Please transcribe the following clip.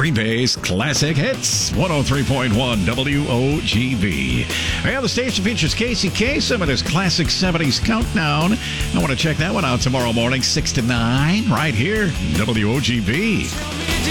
Green Bay's classic hits, 103.1 WOGB. And the station features Casey Kasem and his classic 70s countdown. I want to check that one out tomorrow morning, 6 to 9, right here, WOGB.